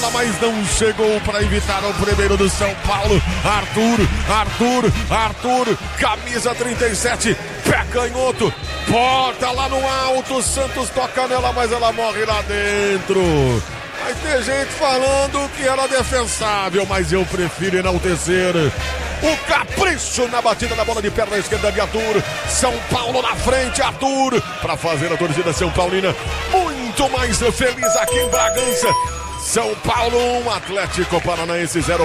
bola, mas não chegou para evitar o primeiro do São Paulo. Arthur, camisa 37, pé canhoto, porta lá no alto, Santos toca nela, mas ela morre lá dentro. Vai ter gente falando que era defensável, mas eu prefiro enaltecer o capricho na batida da bola de perna esquerda de Arthur. São Paulo na frente, Arthur, para fazer a torcida São Paulina muito mais feliz aqui em Bragança. São Paulo 1, Atlético Paranaense 0.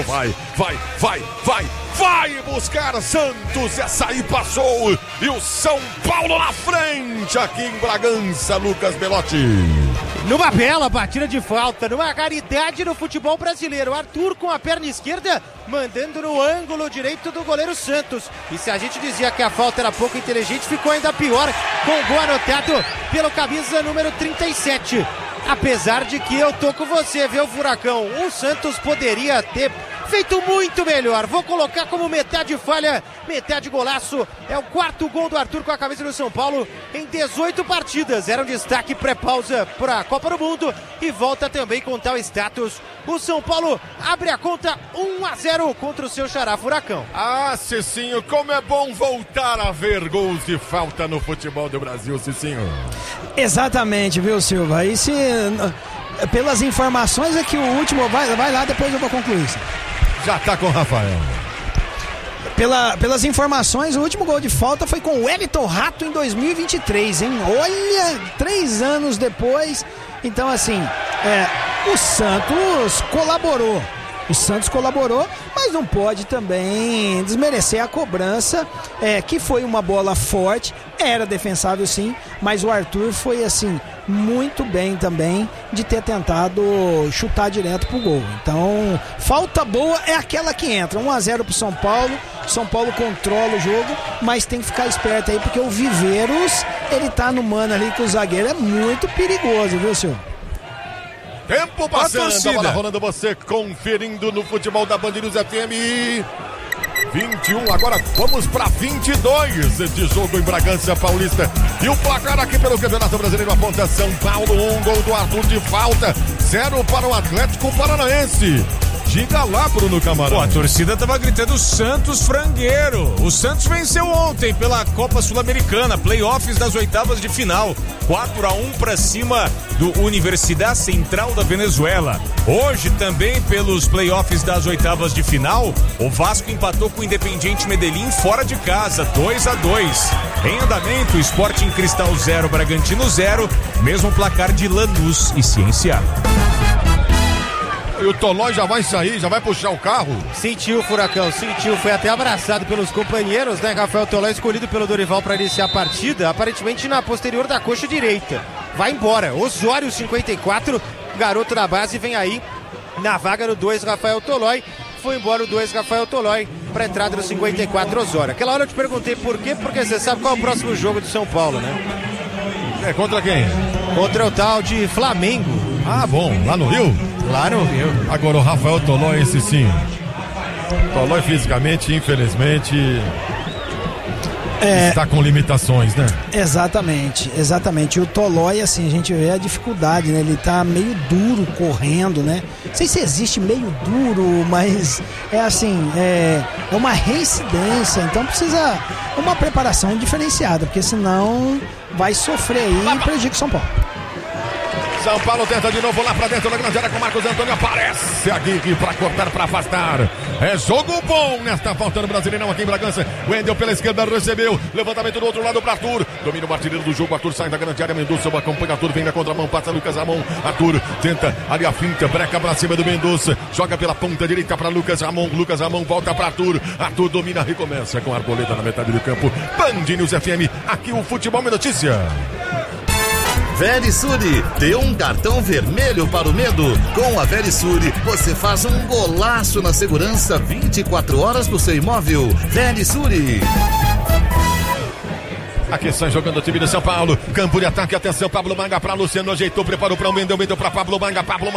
Vai buscar Santos, essa aí passou. E o São Paulo na frente aqui em Bragança, Lucas Belotti. Numa bela batida de falta, numa raridade no futebol brasileiro. Arthur com a perna esquerda, mandando no ângulo direito do goleiro Santos. E se a gente dizia que a falta era pouco inteligente, ficou ainda pior, com o gol anotado pelo camisa número 37. Apesar de que eu tô com você, viu, Furacão? O Santos poderia ter feito muito melhor. Vou colocar como metade falha, metade golaço. É o quarto gol do Arthur com a camisa do São Paulo em 18 partidas. Era um destaque pré-pausa para a Copa do Mundo e volta também com tal status. O São Paulo abre a conta 1-0 contra o seu xará Furacão. Ah, Cicinho, como é bom voltar a ver gols de falta no futebol do Brasil, Cicinho. Exatamente, viu, Silva? E se pelas informações é que o último vai lá, depois eu vou concluir isso. Já tá com o Rafael. Pelas informações, o último gol de falta foi com o Wellington Rato em 2023, hein? Olha, 3 anos depois. Então, assim, o Santos colaborou. Mas não pode também desmerecer a cobrança, que foi uma bola forte, era defensável sim, mas o Arthur foi assim, muito bem também de ter tentado chutar direto pro gol. Então, falta boa é aquela que entra, 1-0 pro São Paulo. São Paulo controla o jogo, mas tem que ficar esperto aí, porque o Viveiros, ele tá no mano ali com o zagueiro, é muito perigoso, viu, senhor? Tempo passando, a bola rolando, você conferindo no futebol da Band News FM. 21, agora vamos para 22 de jogo em Bragança Paulista. E o placar aqui pelo Campeonato Brasileiro aponta São Paulo, 1 gol do Arthur de falta, 0 para o Atlético Paranaense. Diga lá, Bruno Camarão. Pô, a torcida tava gritando Santos frangueiro. O Santos venceu ontem pela Copa Sul-Americana, playoffs das oitavas de final. 4-1 para cima do Universidade Central da Venezuela. Hoje também pelos playoffs das oitavas de final, o Vasco empatou com o Independiente Medellín fora de casa, 2-2. Em andamento, Sporting Cristal 0, Bragantino 0, mesmo placar de Lanús e Ciência. E o Tolói já vai sair, já vai puxar o carro. Sentiu o Furacão, foi até abraçado pelos companheiros, né? Rafael Tolói escolhido pelo Dorival para iniciar a partida, aparentemente na posterior da coxa direita. Vai embora, Osório 54, garoto da base, vem aí na vaga no 2, Rafael Tolói. Foi embora o 2, Rafael Tolói, para entrada no 54, Osório. Aquela hora eu te perguntei por quê, porque você sabe qual é o próximo jogo de São Paulo, né? Contra quem? Contra o tal de Flamengo. Ah, bom, lá no Rio? Lá no Rio. Agora o Rafael Tolói, esse sim. Tolói fisicamente, infelizmente, está com limitações, né? Exatamente. E o Tolói, assim, a gente vê a dificuldade, né? Ele tá meio duro correndo, né? Não sei se existe meio duro, mas é assim, é uma reincidência, então precisa uma preparação diferenciada, porque senão vai sofrer aí e prejudica o São Paulo. São Paulo tenta de novo lá pra dentro da grande área com Marcos Antônio. Aparece a Guigui pra cortar, pra afastar. É jogo bom nesta falta no Brasileirão aqui em Bragança. Wendel pela esquerda recebeu. Levantamento do outro lado pra Arthur. Domina o artilheiro do jogo. Arthur sai da grande área. Mendonça acompanha Arthur. Vem na contramão. Passa Lucas Ramon. Arthur tenta ali a finta. Breca pra cima do Mendonça. Joga pela ponta direita pra Lucas Ramon. Lucas Ramon volta pra Arthur. Arthur domina. Recomeça com a Arboleda na metade do campo. Band News FM. Aqui o Futebol é Notícia. Verisure, dê um cartão vermelho para o medo. Com a Verisure, você faz um golaço na segurança 24 horas do seu imóvel. Verisure. Aqui está jogando o time de São Paulo. Campo de ataque, atenção, Pablo Manga para Luciano. Ajeitou, preparou para o Mendel. Mendel para Pablo Manga.